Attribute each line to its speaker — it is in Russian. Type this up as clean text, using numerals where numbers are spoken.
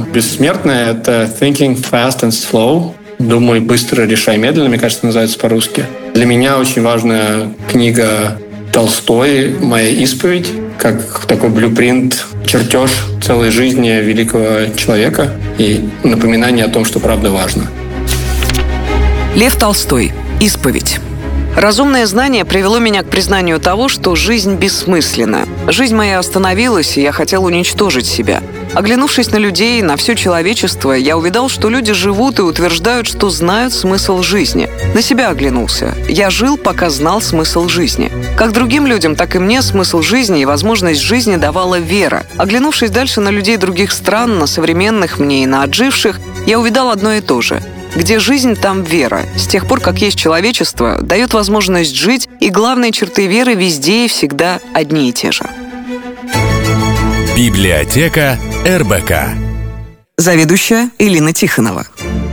Speaker 1: бессмертное — это «Thinking fast and slow». «Думай быстро, решай медленно», мне кажется, называется по-русски. Для меня очень важная книга Толстой «Моя исповедь», как такой блюпринт, чертеж целой жизни великого человека и напоминание о том, что правда важно.
Speaker 2: Лев Толстой. «Исповедь». Разумное знание привело меня к признанию того, что жизнь бессмысленна. Жизнь моя остановилась, и я хотел уничтожить себя. Оглянувшись на людей, на все человечество, я увидал, что люди живут и утверждают, что знают смысл жизни. На себя оглянулся. Я жил, пока знал смысл жизни. Как другим людям, так и мне смысл жизни и возможность жизни давала вера. Оглянувшись дальше на людей других стран, на современных мне и на отживших, я увидал одно и то же. Где жизнь, там вера. С тех пор, как есть человечество, дает возможность жить, и главные черты веры везде и всегда одни и те же.
Speaker 3: Библиотека РБК.
Speaker 2: Заведующая Элина Тихонова.